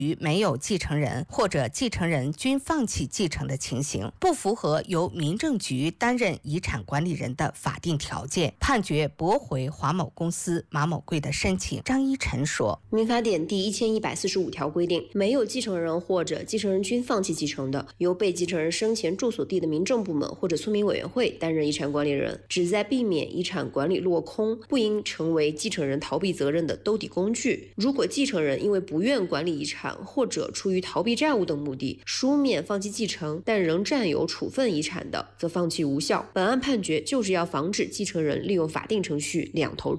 于没有继承人或者继承人均放弃继承的情形，不符合由民政局担任遗产管理人的法定条件，判决驳回华某公司马某贵的申请。张一晨说， 民法典第1145条规定，没有继承人或者继承人均放弃继承的，由被继承人生前住所地的民政部门或者村民委员会担任遗产管理人，旨在避免遗产管理落空，不应成为继承人逃避责任的兜底工具。如果继承人因为不愿管理遗产或者出于逃避债务等目的，书面放弃继承，但仍占有处分遗产的，则放弃无效。本案判决就是要防止继承人利用法定程序两头